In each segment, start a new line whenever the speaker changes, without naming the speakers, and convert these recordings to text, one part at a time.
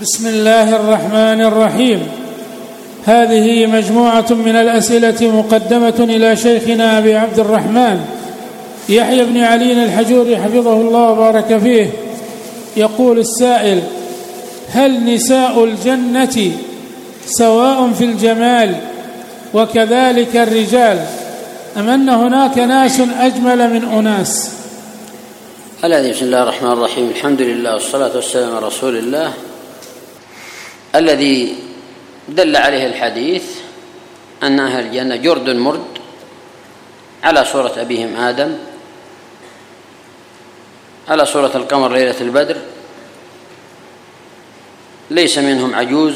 بسم الله الرحمن الرحيم. هذه مجموعة من الأسئلة مقدمة إلى شيخنا أبي عبد الرحمن يحيى بن علي الحجوري حفظه الله وبارك فيه. يقول السائل: هل نساء الجنة سواء في الجمال وكذلك الرجال، أم أن هناك ناس أجمل من أناس؟
بسم الله الرحمن الرحيم. الحمد لله والصلاة والسلام على رسول الله. الذي دل عليه الحديث أن أهل الجنة جرد مرد على صورة أبيهم آدم، على صورة القمر ليلة البدر، ليس منهم عجوز،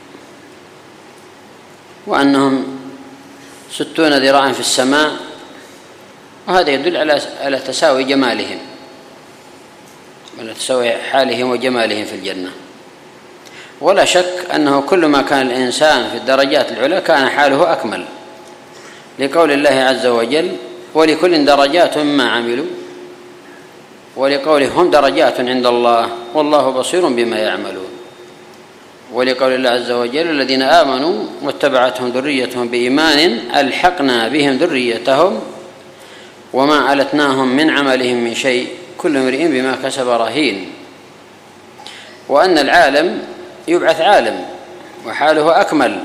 وأنهم 60 ذراعا في السماء، وهذا يدل على تساوي جمالهم، على تساوي حالهم وجمالهم في الجنة. ولا شك أنه كل ما كان الإنسان في الدرجات العلى كان حاله أكمل، لقول الله عز وجل: ولكل درجات مما عملوا، ولقوله: هم درجات عند الله والله بصير بما يعملون، ولقول الله عز وجل: الذين آمنوا واتبعتهم ذريتهم بإيمان ألحقنا بهم ذريتهم وما ألتناهم من عملهم من شيء كل امرئ بما كسب رهين. وأن العالم يبعث عالم وحاله أكمل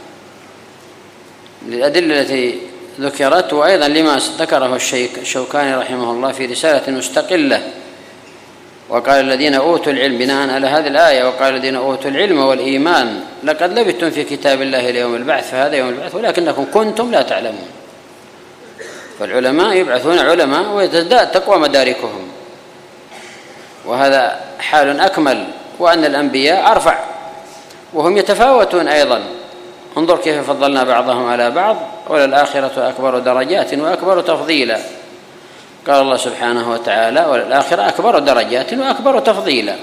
للأدلة التي ذكرت، وأيضا لما ذكره الشوكاني رحمه الله في رسالة مستقلة، وقال: الذين أوتوا العلم، بناء على هذه الآية، وقال: الذين أوتوا العلم والإيمان لقد لبثتم في كتاب الله ليوم البعث، فهذا يوم البعث ولكنكم كنتم لا تعلمون. فالعلماء يبعثون علماء ويزداد تقوى مداركهم، وهذا حال أكمل. وأن الأنبياء أرفع وهم يتفاوتون أيضا. انظر كيف فضلنا بعضهم على بعض، وللآخرة أكبر درجات وأكبر تفضيلا. قال الله سبحانه وتعالى: وللآخرة أكبر درجات وأكبر تفضيلا.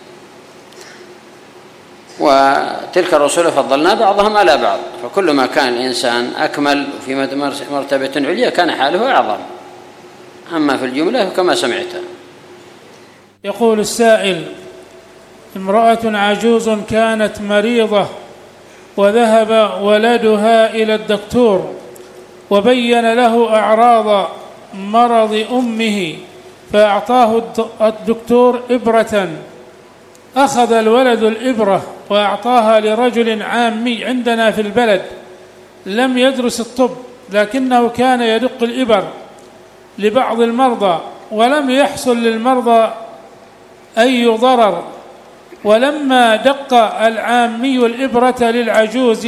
وتلك الرسل فضلنا بعضهم على بعض، فكل ما كان الإنسان أكمل في مرتبة عليا كان حاله أعظم. أما في الجملة كما سمعت.
يقول السائل: امرأة عجوز كانت مريضة وذهب ولدها إلى الدكتور وبين له أعراض مرض أمه، فأعطاه الدكتور إبرة. أخذ الولد الإبرة وأعطاها لرجل عامي عندنا في البلد لم يدرس الطب، لكنه كان يدق الإبر لبعض المرضى، ولم يحصل للمرضى أي ضرر. ولما دق العامي الإبرة للعجوز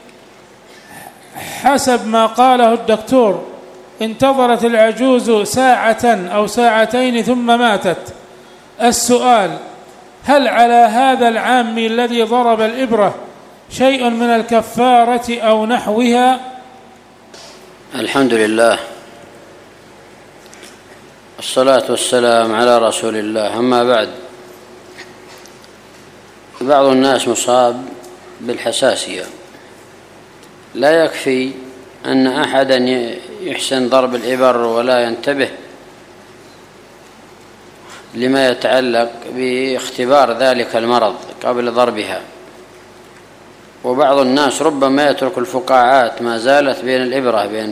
حسب ما قاله الدكتور انتظرت العجوز ساعة أو ساعتين ثم ماتت. السؤال: هل على هذا العامي الذي ضرب الإبرة شيء من الكفارة أو نحوها؟
الحمد لله، الصلاة والسلام على رسول الله. أما بعد، بعض الناس مصاب بالحساسية، لا يكفي أن أحدا يحسن ضرب الإبر ولا ينتبه لما يتعلق باختبار ذلك المرض قبل ضربها. وبعض الناس ربما يترك الفقاعات ما زالت بين الإبرة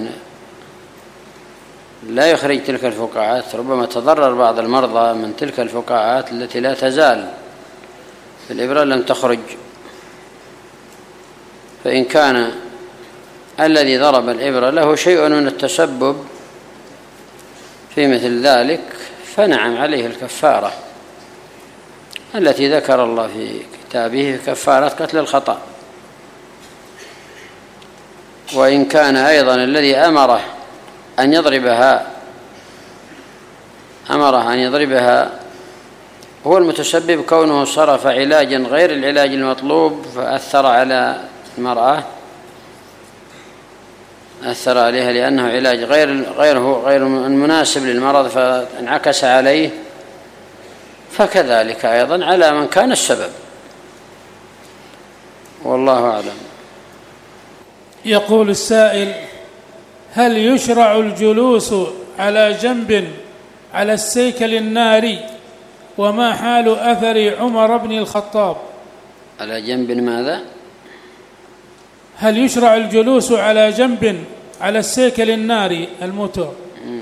لا يخرج تلك الفقاعات، ربما تضرر بعض المرضى من تلك الفقاعات التي لا تزال الإبرة لم تخرج. فإن كان الذي ضرب الإبرة له شيء من التسبب في مثل ذلك فنعم عليه الكفارة التي ذكر الله في كتابه، كفارة قتل الخطأ. وإن كان أيضا الذي أمره أن يضربها هو المتسبب، كونه صرف علاجا غير العلاج المطلوب فأثر على المرأة، أثر عليها لأنه علاج غير المناسب للمرض فانعكس عليه، فكذلك أيضا على من كان السبب، والله أعلم.
يقول السائل: هل يشرع الجلوس على جنب على السيكل الناري وما حال أثر عمر بن الخطاب؟
على جنب ماذا؟
هل يشرع الجلوس على جنب على السيكل الناري الموتور؟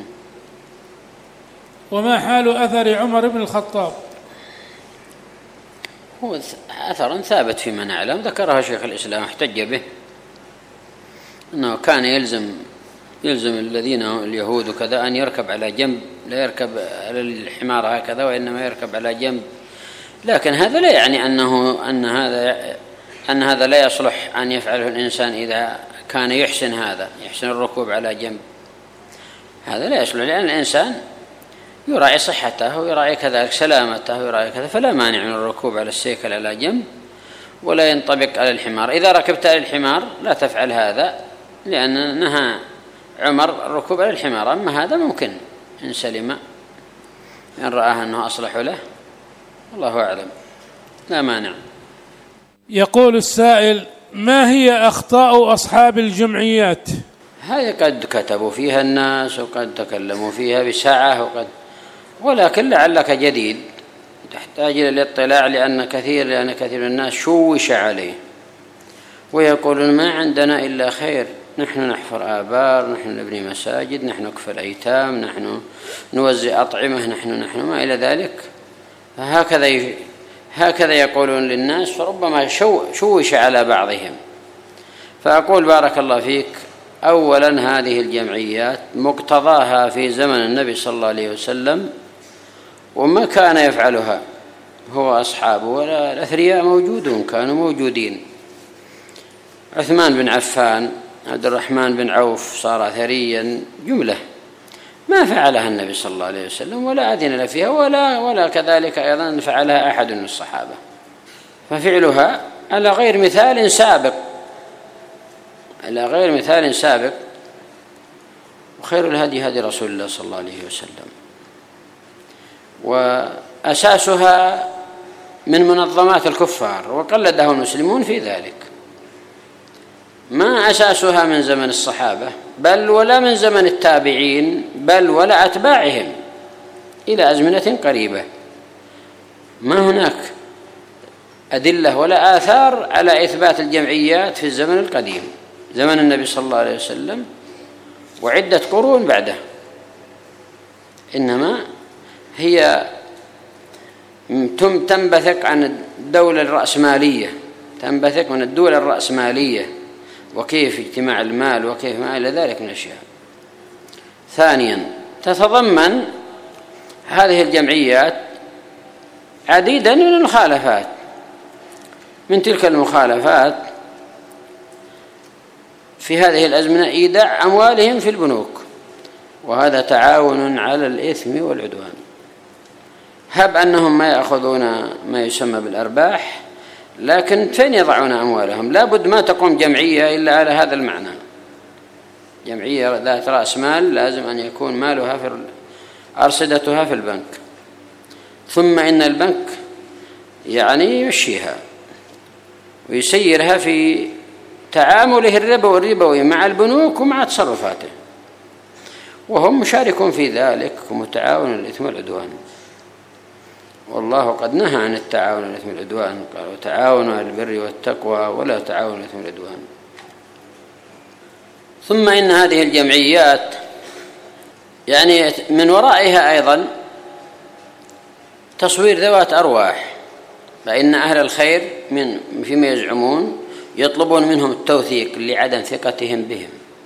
وما حال أثر عمر بن الخطاب؟
هو أثر ثابت فيما نعلم، ذكرها شيخ الإسلام احتج به، أنه كان يلزم الذين اليهود وكذا أن يركب على جنب، لا يركب على الحمار هكذا، وإنما يركب على جنب. لكن هذا لا يعني أن هذا لا يصلح أن يفعله الإنسان إذا كان يحسن الركوب على جنب. هذا لا يصلح، لأن الإنسان يراعي صحته ويراعي كذلك سلامته ويراعي كذا، فلا مانع من الركوب على السيكل على جنب، ولا ينطبق على الحمار. إذا ركبت على الحمار لا تفعل هذا، لأن نهى عمر الركوب على الحمار. أما هذا ممكن إن سلم، إن رآه أنه أصلح له، الله أعلم، لا مانع.
يقول السائل: ما هي أخطاء أصحاب الجمعيات؟
هذه قد كتبوا فيها الناس وقد تكلموا فيها بسعة ولكن لعلك جديد تحتاج إلى الاطلاع، لأن كثير من الناس شوش عليه ويقولون ما عندنا إلا خير، نحن نحفر آبار، نحن نبني مساجد، نحن نكفل أيتام، نحن نوزع أطعمة، نحن ما إلى ذلك. هكذا يقولون للناس، فربما شوش على بعضهم. فأقول بارك الله فيك، أولا هذه الجمعيات مقتضاها في زمن النبي صلى الله عليه وسلم وما كان يفعلها هو أصحابه، ولا الأثرياء كانوا موجودين. عثمان بن عفان، عبد الرحمن بن عوف صار ثريا جملة، ما فعلها النبي صلى الله عليه وسلم ولا أذن له فيها، ولا كذلك أيضا فعلها أحد من الصحابة، ففعلها على غير مثال سابق. وخير الهدي هدي رسول الله صلى الله عليه وسلم، وأساسها من منظمات الكفار وقلده المسلمون في ذلك، ما أساسها من زمن الصحابة بل ولا من زمن التابعين بل ولا أتباعهم إلى أزمنة قريبة. ما هناك أدلة ولا آثار على إثبات الجمعيات في الزمن القديم، زمن النبي صلى الله عليه وسلم وعدة قرون بعده، إنما هي تنبثق عن الدولة الرأسمالية، تنبثق من الدولة الرأسمالية وكيف اجتماع المال وكيف ما إلى ذلك من الأشياء. ثانيا، تتضمن هذه الجمعيات عديدا من المخالفات. من تلك المخالفات في هذه الأزمنة إيداع أموالهم في البنوك، وهذا تعاون على الإثم والعدوان. هب أنهم ما يأخذون ما يسمى بالأرباح، لكن فين يضعون أموالهم؟ لا بد ما تقوم جمعية إلا على هذا المعنى. جمعية ذات رأس مال لازم أن يكون مالها أرصدتها في البنك، ثم إن البنك يمشيها ويسيرها في تعامله الربوي مع البنوك ومع تصرفاته، وهم مشاركون في ذلك ومتعاون الإثم والعدوان. والله قد نهى عن التعاون على الإثم والعدوان، قال: وتعاونوا على البر والتقوى ولا تعاونوا على الإثم والعدوان. ثم إن هذه الجمعيات من ورائها أيضا تصوير ذوات أرواح، فإن أهل الخير فيما يزعمون يطلبون منهم التوثيق لعدم ثقتهم بهم،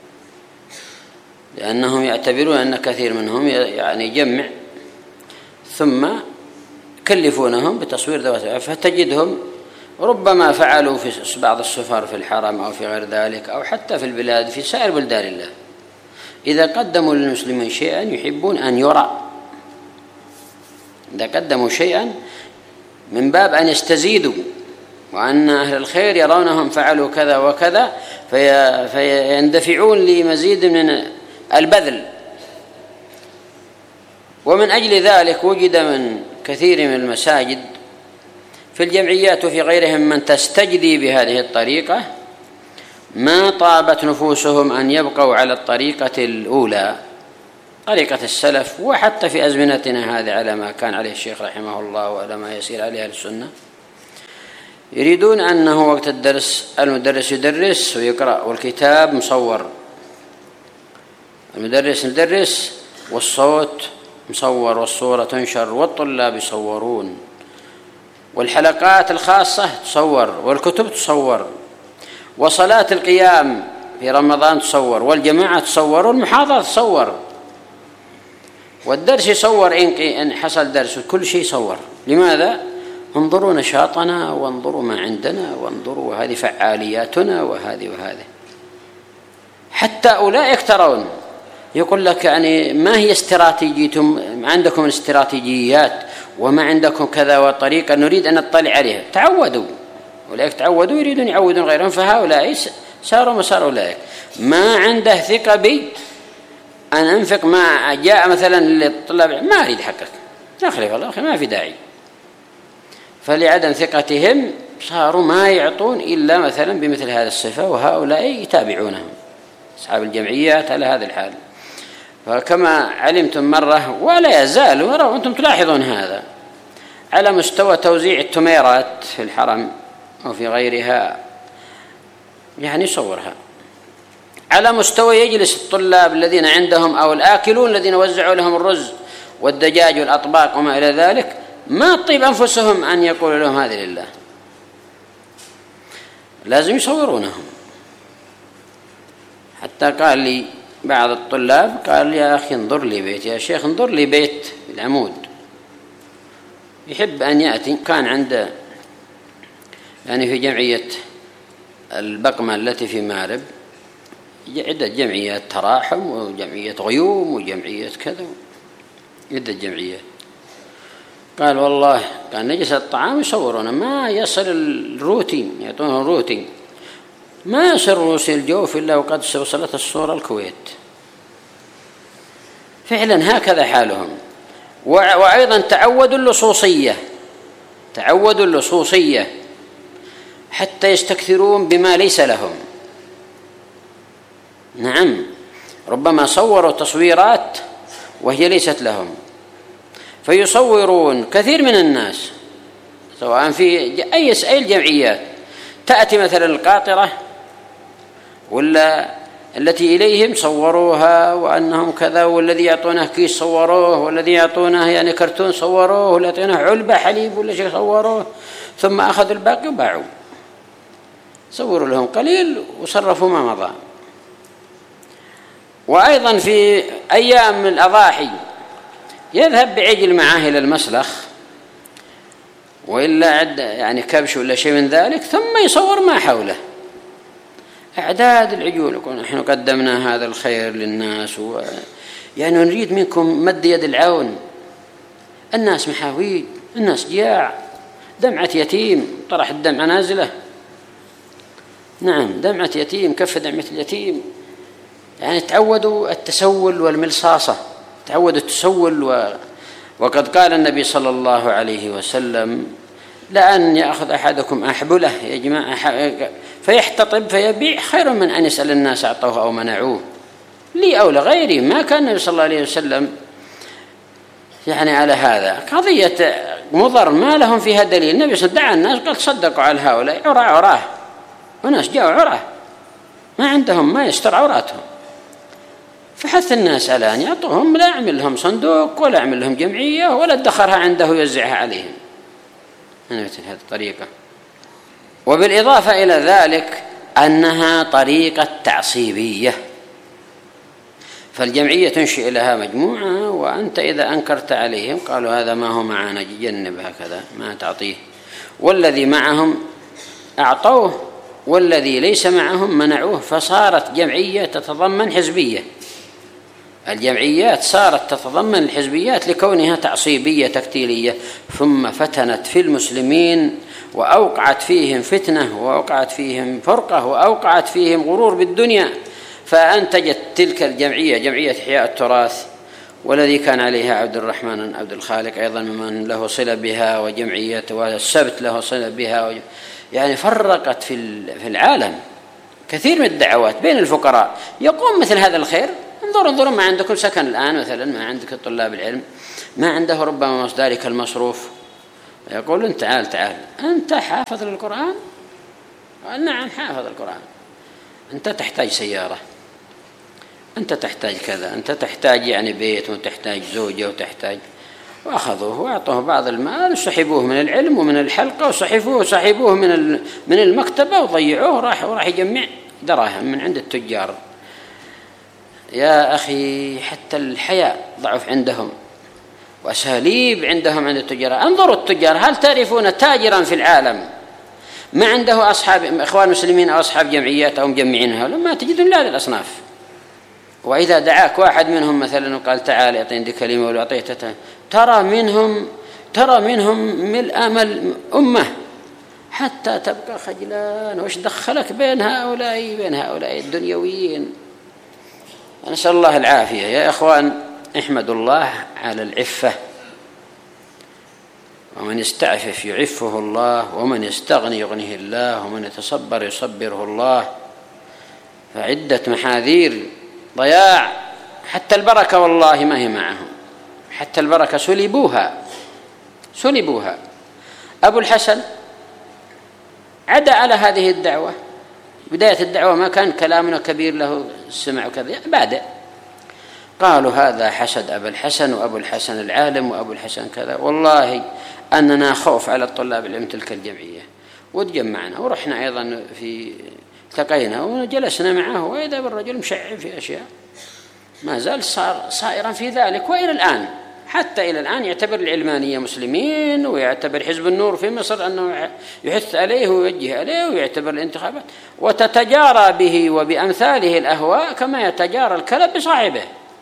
لأنهم يعتبرون أن كثير منهم يجمع، ثم كلفونهم بتصوير ذوات الأرواح، فتجدهم ربما فعلوا في بعض السفر في الحرم أو في غير ذلك، أو حتى في البلاد في سائر بلدان الله، إذا قدموا للمسلمين شيئا يحبون أن يرى، إذا قدموا شيئا من باب أن يستزيدوا، وأن أهل الخير يرونهم فعلوا كذا وكذا فيندفعون لمزيد من البذل. ومن أجل ذلك وجد من كثير من المساجد في الجمعيات وفي غيرهم من تستجدي بهذه الطريقة، ما طابت نفوسهم أن يبقوا على الطريقة الأولى، طريقة السلف، وحتى في أزمنتنا هذه على ما كان عليه الشيخ رحمه الله وعلى ما يسير عليه السنة. يريدون أنه وقت الدرس المدرس يدرس ويقرأ والكتاب مصور، المدرس يدرس والصوت مصور والصورة تنشر والطلاب يصورون، والحلقات الخاصة تصور والكتب تصور، وصلاة القيام في رمضان تصور، والجماعة تصور، والمحاضرة تصور، والدرس يصور إن حصل درس، وكل شيء يصور. لماذا؟ انظروا نشاطنا وانظروا ما عندنا وانظروا هذه فعالياتنا وهذه. حتى أولئك ترون يقول لك يعني ما هي استراتيجيتم، عندكم الاستراتيجيات وما عندكم كذا وطريقة نريد أن نطلع عليها. تعودوا، أولئك تعودوا يريدون يعودون غيرهم، فهؤلاء ساروا مسار أولئك. ما عنده ثقة بي أن أنفق ما جاء مثلا للطلاب، ما أريد حقك أخلف الله أخي، ما في داعي. فلعدم ثقتهم صاروا ما يعطون إلا مثلا بمثل هذه الصفة، وهؤلاء يتابعونهم أصحاب الجمعيات على هذا الحال. فكما علمتم مرة ولا يزال وأنتم تلاحظون هذا على مستوى توزيع التميرات في الحرم وفي غيرها، يعني صورها على مستوى يجلس الطلاب الذين عندهم أو الآكلون الذين وزعوا لهم الرز والدجاج والأطباق وما إلى ذلك، ما تطيب أنفسهم أن يقولوا لهم هذه لله، لازم يصورونهم. حتى قال لي بعض الطلاب قال لي يا أخي انظر لي بيت، يا شيخ انظر لي بيت العمود، يحب أن يأتي. كان عنده يعني في جمعية البقمة التي في مارب عدة جمعيات تراحم وجمعية غيوم وجمعية كذا، عدة جمعيات. قال والله كان نجلس الطعام يصورونه، ما يصل الروتين، يعطونه الروتين، ما يصل روسي الجوف إلا وقد وصلت الصورة الكويت. فعلا هكذا حالهم. وأيضا تعودوا اللصوصية حتى يستكثرون بما ليس لهم. نعم، ربما صوروا تصويرات وهي ليست لهم، فيصورون كثير من الناس سواء في أي الجمعيات. تأتي مثلا القاطرة ولا التي إليهم صوروها وأنهم كذا، والذي يعطونه كيس صوروه، والذي يعطونه يعني كرتون صوروه، ولا يعطونه علبة حليب ولا شيء صوروه، ثم أخذوا الباقي وباعوا، صوروا لهم قليل وصرفوا ما مضى. وأيضا في أيام الأضاحي يذهب بعجل معاه إلى المسلخ وإلا يعني كبش ولا شيء من ذلك، ثم يصور ما حوله أعداد العجول، يقول نحن قدمنا هذا الخير للناس يعني نريد منكم مد يد العون، الناس محاويج، الناس جياع، دمعة يتيم طرح الدمعة نازلة. نعم، دمعة يتيم، كف دمعة اليتيم. يعني تعودوا التسول والملصاصة، تعودوا التسول. وقد قال النبي صلى الله عليه وسلم لأن يأخذ أحدكم أحبله يجمع فيحتطب فيبيع خير من أن يسأل الناس أعطوه أو منعوه، لي أو لغيري. ما كان النبي صلى الله عليه وسلم يعني على هذا قضية مضر ما لهم فيها دليل. النبي صلى الله عليه وسلم دعا الناس قال تصدقوا على هؤلاء عراه، وناس جاءوا عراه ما عندهم ما يستر عوراتهم، فحث الناس على أن يعطوهم، لا يعمل لهم صندوق ولا يعمل لهم جمعية ولا ادخرها عنده يوزعها عليهم من مثل هذه الطريقة. وبالإضافة إلى ذلك أنها طريقة تعصيبية، فالجمعية تنشئ لها مجموعة، وأنت إذا أنكرت عليهم قالوا هذا ما هو معنا جنب هكذا ما تعطيه، والذي معهم أعطوه والذي ليس معهم منعوه، فصارت جمعية تتضمن حزبية. الجمعيات صارت تتضمن الحزبيات لكونها تعصيبية تكتيلية، ثم فتنت في المسلمين وأوقعت فيهم فتنة وأوقعت فيهم فرقة وأوقعت فيهم غرور بالدنيا، فأنتجت تلك الجمعية جمعية إحياء التراث، والذي كان عليها عبد الرحمن عبد الخالق أيضا ممن له صلة بها، وجمعية والسبت له صلة بها، يعني فرقت في العالم كثير من الدعوات بين الفقراء. يقوم مثل هذا الخير. انظروا ما عندكم سكن الآن مثلا، ما عندك طلاب العلم ما عنده ربما ذلك المصروف يقولون تعال تعال، أنت حافظ للقرآن؟ نعم حافظ القرآن. أنت تحتاج سيارة، أنت تحتاج كذا، أنت تحتاج يعني بيت، وتحتاج زوجة، وتحتاج. وأخذوه وأعطوه بعض المال وسحبوه من العلم ومن الحلقة، وسحبوه من المكتبة وضيعوه، راح يجمع دراهم من عند التجار. يا أخي حتى الحياء ضعف عندهم، وأساليب عندهم عند التجار. انظروا التجار، هل تعرفون تاجرا في العالم ما عنده أصحاب إخوان مسلمين أو أصحاب جمعيات أو مجمعينها؟ لما تجدون هذه الأصناف. وإذا دعاك واحد منهم مثلا وقال تعال أعطيني كلمة ولو أعطيته، ترى منهم ملء أمل أمة، حتى تبقى خجلان. وش دخلك بين هؤلاء الدنيويين؟ نسأل الله العافية. يا إخوان، احمدوا الله على العفة، ومن يستعفف يعفه الله، ومن يستغني يغنيه الله، ومن يتصبر يصبره الله. فعدة محاذير ضياع، حتى البركة والله ما هي معهم، حتى البركة سلبوها. أبو الحسن عدا على هذه الدعوة. بداية الدعوة ما كان كلامنا كبير له السمع وكذا، بعد قالوا هذا حسد أبو الحسن، وأبو الحسن العالم، وأبو الحسن كذا. والله أننا خوف على الطلاب العلم تلك الجمعية، وتجمعنا ورحنا أيضا التقينا وجلسنا معه، وإذا بالرجل مشعب في أشياء، ما زال صائرا في ذلك. وإلى الآن، حتى إلى الآن يعتبر العلمانية مسلمين، ويعتبر حزب النور في مصر أنه يحث عليه ويوجه عليه، ويعتبر الانتخابات، وتتجارى به وبأمثاله الأهواء كما يتجارى الكلب بصاحبه.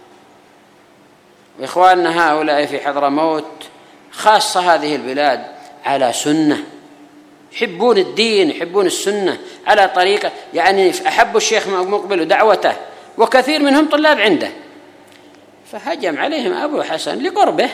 وإخواننا هؤلاء في حضرموت خاصة هذه البلاد على سنة، يحبون الدين، يحبون السنة على طريقة، يعني أحبوا الشيخ مقبل ودعوته، وكثير منهم طلاب عنده. فهجم عليهم أبو حسن لقربه،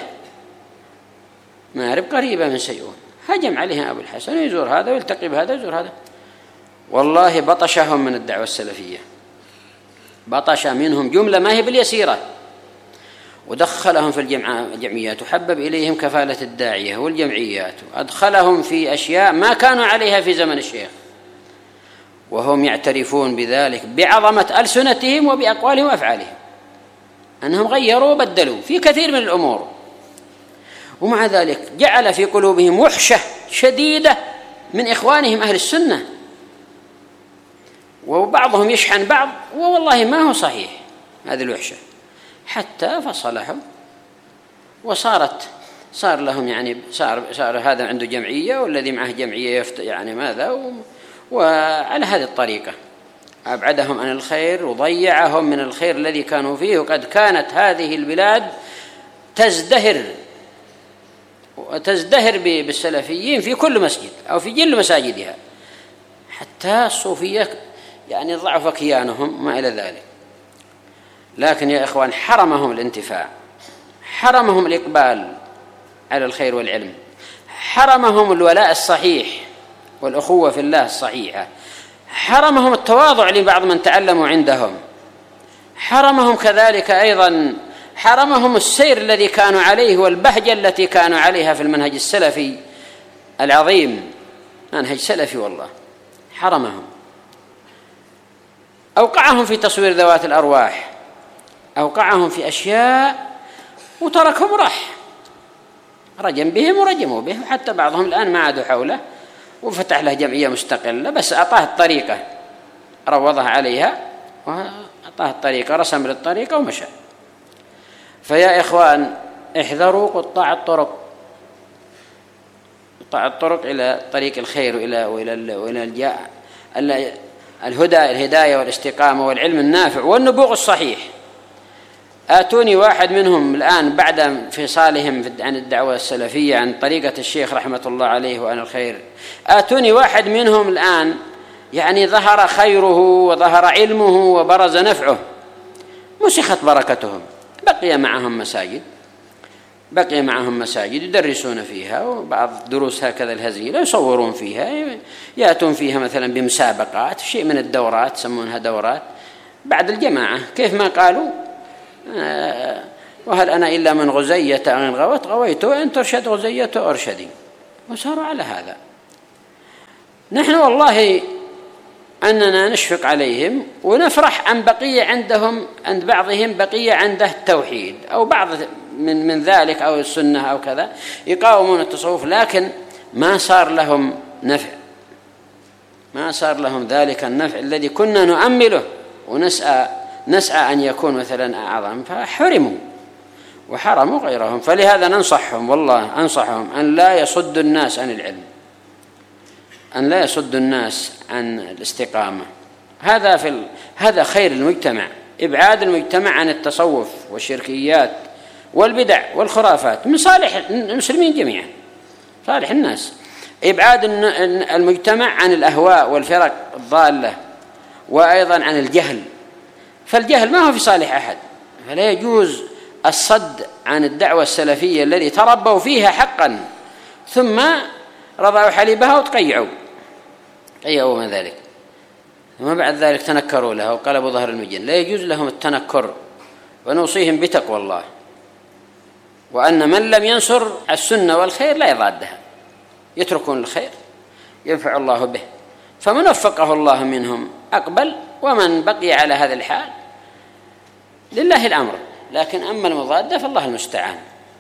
مارب قريبة من سيئون، هجم عليهم أبو الحسن ويزور هذا ويلتقي بهذا ويزور هذا. والله بطشهم من الدعوة السلفية، بطش منهم جملة ما هي باليسيرة، ودخلهم في الجمعيات، وحبب إليهم كفالة الداعية والجمعيات، وأدخلهم في أشياء ما كانوا عليها في زمن الشيخ، وهم يعترفون بذلك بعظمة ألسنتهم وبأقوالهم وأفعالهم، أنهم غيروا وبدلوا في كثير من الأمور. ومع ذلك جعل في قلوبهم وحشة شديدة من إخوانهم أهل السنة، وبعضهم يشحن بعض، والله ما هو صحيح هذه الوحشة، حتى فصلهم. صار لهم يعني صار هذا عنده جمعية والذي معه جمعية يعني ماذا، وعلى هذه الطريقة أبعدهم عن الخير وضيعهم من الخير الذي كانوا فيه. وقد كانت هذه البلاد تزدهر بالسلفيين في كل مسجد أو في جل مساجدها، حتى الصوفية يعني ضعف كيانهم ما إلى ذلك. لكن يا إخوان، حرمهم الانتفاع، حرمهم الإقبال على الخير والعلم، حرمهم الولاء الصحيح والأخوة في الله الصحيحة، حرمهم التواضع لبعض من تعلموا عندهم، حرمهم كذلك أيضا حرمهم السير الذي كانوا عليه والبهجة التي كانوا عليها في المنهج السلفي العظيم، منهج سلفي والله. حرمهم، أوقعهم في تصوير ذوات الأرواح، أوقعهم في أشياء وتركهم راح، رجم بهم ورجموا به، حتى بعضهم الآن ما عادوا حوله، وفتح له جمعية مستقلة، بس أعطاه الطريقة، روضها عليها وأعطاه الطريقة، رسم للطريقة ومشى. فيا إخوان، احذروا قطاع الطرق إلى طريق الخير وإلى الهداية والاستقامة والعلم النافع والنبوغ الصحيح. آتوني واحد منهم الآن بعد انفصالهم عن الدعوة السلفية عن طريقة الشيخ رحمة الله عليه وعن الخير، آتوني واحد منهم الآن يعني ظهر خيره وظهر علمه وبرز نفعه، مسخت بركتهم، بقي معهم مساجد يدرسون فيها، وبعض دروس هكذا الهزيلة يصورون فيها، يأتون فيها مثلا بمسابقات، شيء من الدورات يسمونها دورات بعد الجماعة، كيف ما قالوا وهل أنا إلا من غزية أن غوت غويت، وإن ترشد غزية أرشدي. وساروا على هذا. نحن والله أننا نشفق عليهم ونفرح أن بقية عندهم، عند بعضهم بقية عنده التوحيد أو بعض من ذلك أو السنة أو كذا يقاومون التصوف، لكن ما صار لهم نفع، ما صار لهم ذلك النفع الذي كنا نؤمله ونسعى أن يكون مثلا أعظم، فحرموا وحرموا غيرهم. فلهذا ننصحهم، والله أنصحهم أن لا يصدوا الناس عن العلم، أن لا يصدوا الناس عن الاستقامة. هذا خير المجتمع، إبعاد المجتمع عن التصوف والشركيات والبدع والخرافات من صالح المسلمين جميعا، صالح الناس. إبعاد المجتمع عن الأهواء والفرق الضالة، وأيضا عن الجهل، فالجهل ما هو في صالح أحد، فلا يجوز الصد عن الدعوة السلفية الذي تربوا فيها حقا ثم رضعوا حليبها وتقيعوا من ذلك، ثم بعد ذلك تنكروا لها وقلبوا ظهر المجن. لا يجوز لهم التنكر، ونوصيهم بتقوى الله، وأن من لم ينصر السنة والخير لا يضادها، يتركون الخير ينفع الله به. فمن وفقه الله منهم أقبل، ومن بقي على هذا الحال لله الأمر. لكن أما المضادة فالله المستعان،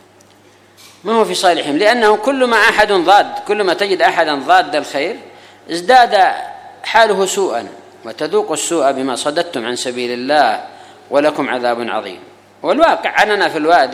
ما هو في صالحهم، لأنه كل ما تجد أحدا ضاد الخير ازداد حاله سوءا، وتذوق السوء بما صددتم عن سبيل الله ولكم عذاب عظيم. والواقع أننا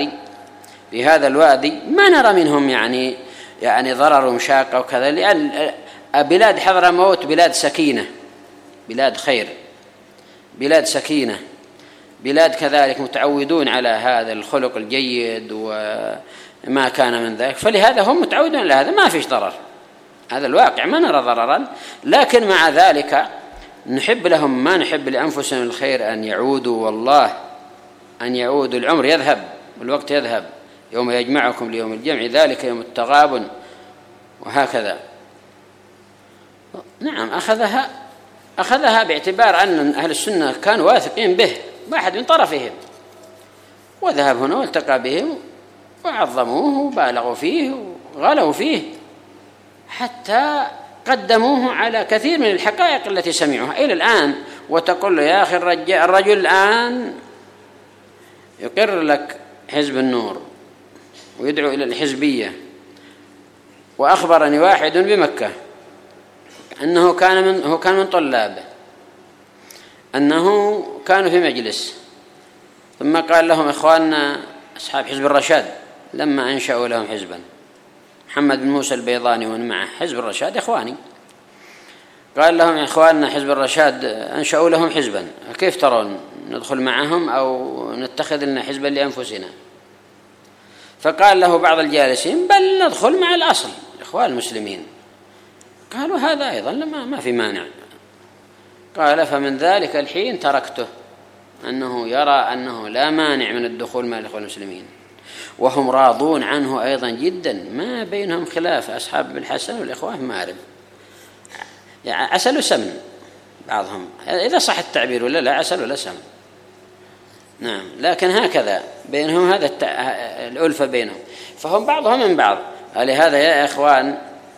في هذا الوادي ما نرى منهم يعني ضرر ومشاقة وكذا، لأن بلاد حضرموت بلاد سكينة، بلاد خير، بلاد سكينة، بلاد كذلك متعودون على هذا الخلق الجيد وما كان من ذلك، فلهذا هم متعودون على هذا، ما فيش ضرر. هذا الواقع، ما نرى ضررا، لكن مع ذلك نحب لهم ما نحب لأنفسنا الخير، أن يعودوا، والله أن يعودوا. العمر يذهب والوقت يذهب، يوم يجمعكم ليوم الجمع ذلك يوم التغابن، وهكذا. نعم، أخذها باعتبار أن أهل السنة كانوا واثقين به، واحد من طرفهم، وذهب هنا والتقى بهم وعظموه وبالغوا فيه وغلوا فيه حتى قدموه على كثير من الحقائق التي سمعوها إلى الآن. وتقول له يا أخي الرجل الآن يقر لك حزب النور ويدعو إلى الحزبية. وأخبرني واحد بمكة أنه كان من طلابه، أنه كانوا في مجلس، ثم قال لهم إخواننا أصحاب حزب الرشاد لما أنشأوا لهم حزبا، محمد بن موسى البيضاني ومن معه، حزب الرشاد إخواني، قال لهم إخواننا حزب الرشاد أنشأوا لهم حزبا، كيف ترون ندخل معهم أو نتخذ لنا حزبا لأنفسنا؟ فقال له بعض الجالسين بل ندخل مع الأصل إخوان المسلمين. قالوا هذا أيضا ما في مانع. قال فمن ذلك الحين تركته، أنه يرى أنه لا مانع من الدخول مع الإخوان المسلمين، وهم راضون عنه أيضا جدا، ما بينهم خلاف. أصحاب الحسن والإخوان مارب، يعني عسل وسمن بعضهم، إذا صح التعبير ولا لا، عسل ولا سمن. نعم، لكن هكذا بينهم، هذا الألفة بينهم، فهم بعضهم من بعض. لهذا يا إخوان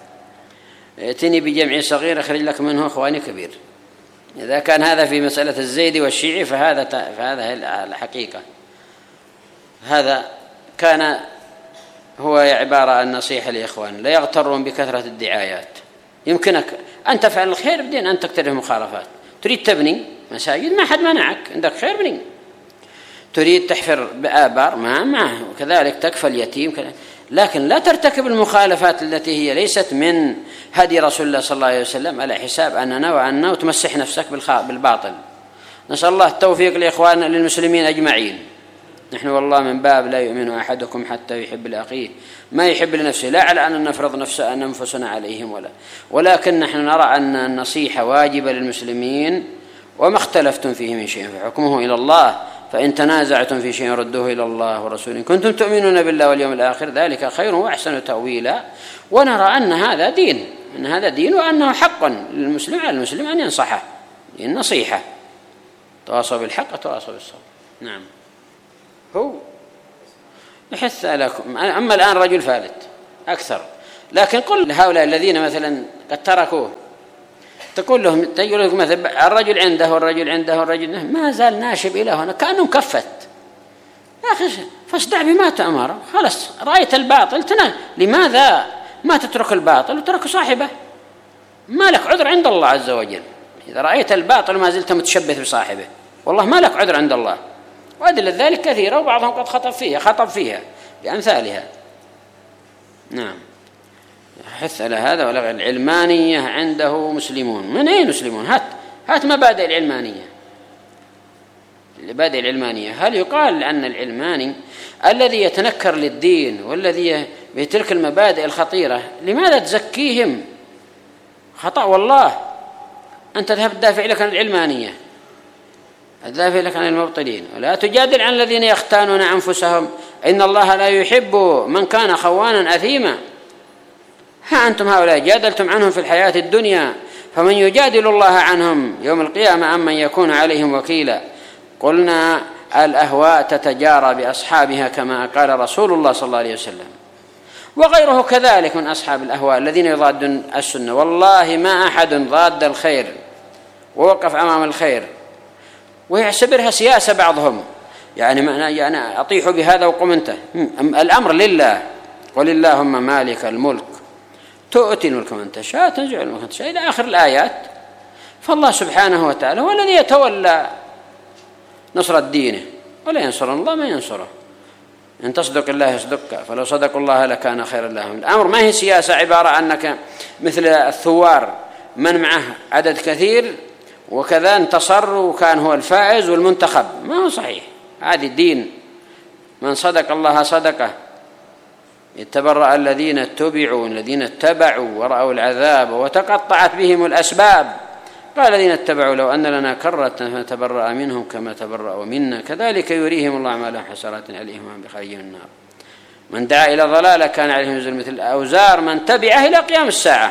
ائتني بجمع صغير أخرج لك منه إخواني كبير. إذا كان هذا في مسألة الزيدي والشيعي فهذا الحقيقة. هذا كان هو عبارة عن نصيحة لإخوان، لا يغترون بكثرة الدعايات. يمكنك أن تفعل الخير بدين أن تقترف مخالفات. تريد تبني مساجد، ما حد منعك، عندك خير بني. تريد تحفر بآبار، ما وكذلك تكفل يتيم، لكن لا ترتكب المخالفات التي هي ليست من هدي رسول الله صلى الله عليه وسلم على حساب أننا وأننا، وتمسح نفسك بالباطل. نسأل الله التوفيق لإخواننا للمسلمين أجمعين. نحن والله من باب لا يؤمن أحدكم حتى يحب لأخيه ما يحب لنفسه، لا على أن نفرض أنفسنا عليهم ولكن نحن نرى أن النصيحة واجبة للمسلمين، وما اختلفتم فيه من شيء فحكمه إلى الله، فإن تنازعتم في شيء ردوه إلى الله ورسوله، كنتم تؤمنون بالله واليوم الآخر ذلك خير وأحسن تأويلا. ونرى أن هذا دين، وأنه حق للمسلم على المسلم أن ينصحه، النصيحة تواصوا بالحق وتواصوا بالصبر. نعم، هو يحث لكم. أما الآن رجل فالت أكثر، لكن قل لهؤلاء الذين مثلا قد تركوه، تقول لهم مثلا الرجل عنده والرجل عنده والرجل ما زال ناشب إلى هنا كأنه مكفت. يا أخي فاصدع بما تأمر، خلاص رأيت الباطل لماذا ما تترك الباطل وترك صاحبه؟ ما لك عذر عند الله عز وجل إذا رأيت الباطل وما زلت متشبث بصاحبه، والله ما لك عذر عند الله. وأدلة ذلك كثيرة وبعضهم قد خطب فيها بأمثالها. نعم، حث على هذا. ولا العلمانية عنده مسلمون، من أين مسلمون؟ هات مبادئ العلمانية. مبادئ العلمانية، هل يقال أن العلماني الذي يتنكر للدين والذي بتلك المبادئ الخطيرة لماذا تزكيهم؟ خطأ والله. أنت تذهب تدافع لك عن العلمانية، تدافع لك عن المبطلين، ولا تجادل عن الذين يختانون أنفسهم، إن الله لا يحب من كان خوانا أثيما. ها أنتم هؤلاء جادلتم عنهم في الحياة الدنيا، فمن يجادل الله عنهم يوم القيامة أم من يكون عليهم وكيلا. قلنا الأهواء تتجارى بأصحابها كما قال رسول الله صلى الله عليه وسلم، وغيره كذلك من أصحاب الأهواء الذين يضادون السنة. والله ما أحد ضاد الخير ووقف أمام الخير ويعتبرها سياسة بعضهم، يعني أطيح بهذا وقم أنت. الأمر لله، قل اللهم مالك الملك تؤتي الملك من تشاء تنزع الملك من تشاء إلى آخر الآيات. فالله سبحانه وتعالى هو الذي يتولى نصر دينه، ولا ينصر الله ما ينصره. إن تصدق الله يصدقك، فلو صدقوا الله لكان خيرا لهم. الأمر ما هي سياسة عبارة أنك مثل الثوار من معه عدد كثير وكذا انتصر وكان هو الفائز والمنتخب، ما هو صحيح. هذه الدين، من صدق الله صدقه. يتبرأ الذين اتبعوا الذين اتبعوا ورأوا العذاب وتقطعت بهم الأسباب. قال الذين اتبعوا لو أن لنا كرة فنتبرأ منهم كما تبرأوا منا كذلك يريهم الله أعمالهم حسرات عليهم بخارج من النار. من دعا إلى ضلالة كان عليهم وزر مثل أوزار من تبعه إلى قيام الساعة.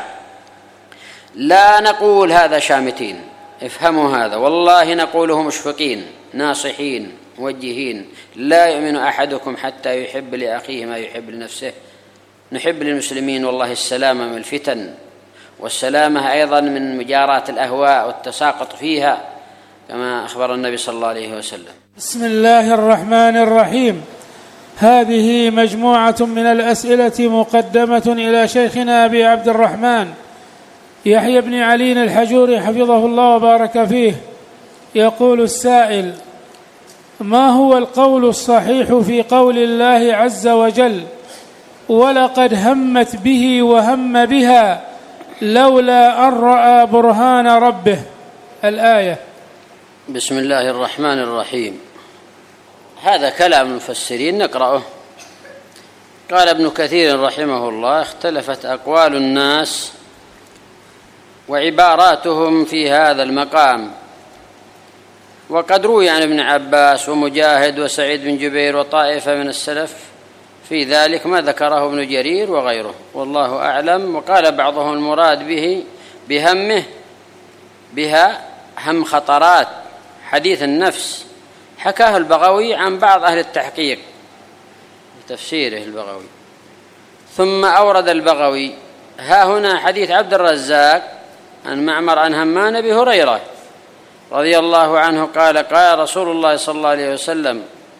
لا نقول هذا شامتين، افهموا هذا، والله نقوله مشفقين ناصحين موجهين. لا يؤمن أحدكم حتى يحب لأخيه ما يحب لنفسه. نحب للمسلمين والله السلامة من الفتن، والسلامة أيضا من مجاراة الأهواء والتساقط فيها كما أخبر النبي صلى الله عليه وسلم.
بسم الله الرحمن الرحيم. هذه مجموعة من الأسئلة مقدمة إلى شيخنا أبي عبد الرحمن يحيى بن علي الحجوري حفظه الله وبارك فيه. يقول السائل: ما هو القول الصحيح في قول الله عز وجل: ولقد همت به وهم بها لولا أن رأى برهان ربه، الآية؟
بسم الله الرحمن الرحيم. هذا كلام المفسرين نقرأه. قال ابن كثير رحمه الله: اختلفت أقوال الناس وعباراتهم في هذا المقام، وقد روي عن ابن عباس ومجاهد وسعيد بن جبير وطائفة من السلف في ذلك ما ذكره ابن جرير وغيره، والله أعلم. وقال بعضهم المراد به بهمه بها هم خطرات حديث النفس، حكاه البغوي عن بعض أهل التحقيق تفسيره البغوي. ثم أورد البغوي ها هنا حديث عبد الرزاق عن معمر عن همام بن هريرة رضي الله عنه قال: قال رسول الله صلى الله عليه وسلم: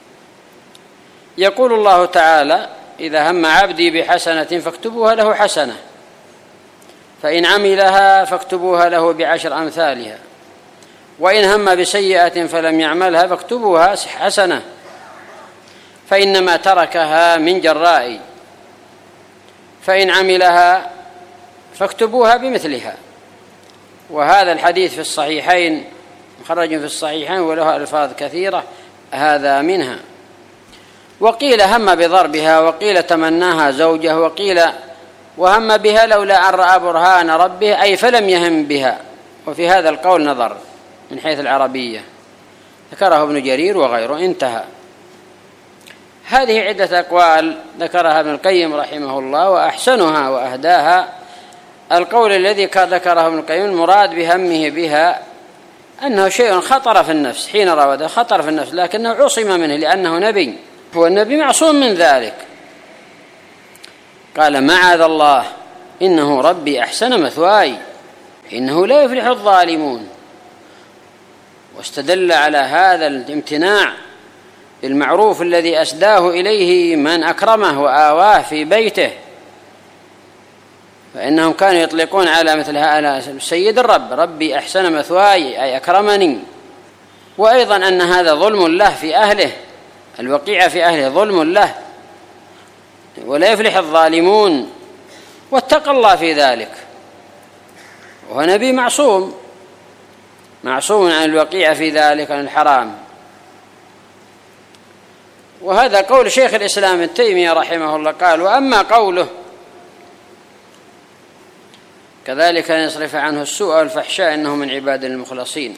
يقول الله تعالى: إذا هم عبدي بحسنة فاكتبوها له حسنة، فإن عملها فاكتبوها له بعشر أمثالها، وإن هم بسيئة فلم يعملها فاكتبوها حسنة، فإنما تركها من جرائي، فإن عملها فاكتبوها بمثلها. وهذا الحديث في الصحيحين، مخرج في الصحيحين وله ألفاظ كثيرة، هذا منها. وقيل هم بضربها، وقيل تمناها زوجه، وقيل وهم بها لولا أن رأى برهان ربه، أي فلم يهم بها. وفي هذا القول نظر من حيث العربية، ذكره ابن جرير وغيره، انتهى. هذه عدة أقوال ذكرها ابن القيم رحمه الله، وأحسنها وأهداها القول الذي ذكره ابن القيم: المراد بهمه بها أنه شيء خطر في النفس، حين راوده خطر في النفس، لكنه عصم منه لأنه نبي، هو النبي معصوم من ذلك. قال: معاذ الله إنه ربي أحسن مثواي إنه لا يفلح الظالمون. واستدل على هذا الامتناع بالمعروف الذي أسداه إليه من أكرمه وآواه في بيته، فإنهم كانوا يطلقون على مثل هذا سيد الرب ربي أحسن مثواي أي أكرمني، وأيضا أن هذا ظلم له في أهله، الوقيعة في أهله ظلم له ولا يفلح الظالمون، واتقى الله في ذلك. وهو نبي معصوم عن الوقيعة في ذلك عن الحرام. وهذا قول شيخ الإسلام ابن تيمية رحمه الله قال: وأما قوله كذلك نصرف عنه السوء والفحشاء إنه من عباد المخلصين،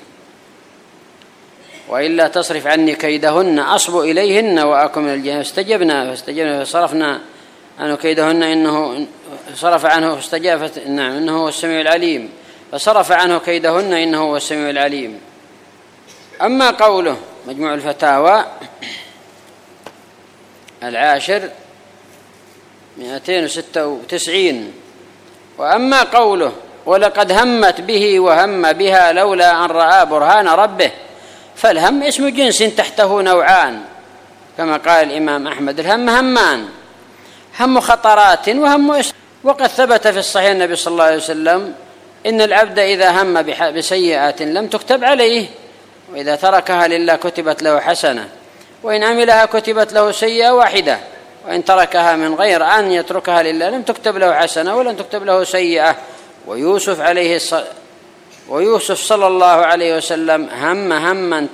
وإلا تصرف عني كيدهن أصب إليهن وأكن من الجاهلين فاستجبنا فصرفنا عنه كيدهن إنه صرف عنه فاستجاب نعم إنه هو السميع العليم فصرف عنه كيدهن إنه هو السميع العليم. أما قوله مجموع الفتاوى 296 وأما قوله ولقد همت به وهم بها لولا أن رأى برهان ربه، فالهم اسم جنس تحته نوعان كما قال الإمام أحمد: الهم همان، هم خطرات وهم اسم. وقد ثبت في الصحيح النبي صلى الله عليه وسلم: إن العبد إذا هم بسيئة لم تكتب عليه، وإذا تركها لله كتبت له حسنة، وإن عملها كتبت له سيئة واحدة، وإن تركها من غير أن يتركها لله لم تكتب له حسنة ولم تكتب له سيئة. ويوسف صلى الله عليه وسلم هما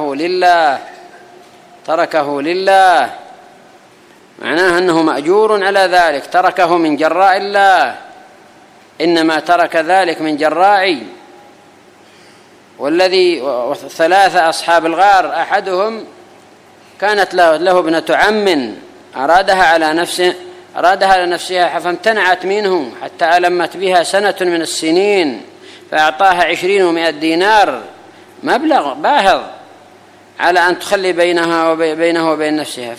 تركه لله، معناه أنه مأجور على ذلك، تركه من جراء الله، إنما ترك ذلك من جرائي. والذي 3 أصحاب الغار أحدهم كانت له ابنة عم أرادها على نفسها فامتنعت منه حتى ألمت بها سنة من السنين، فأعطاها 20 و100 دينار، مبلغ باهظ، على أن تخلي بينه وبين نفسها،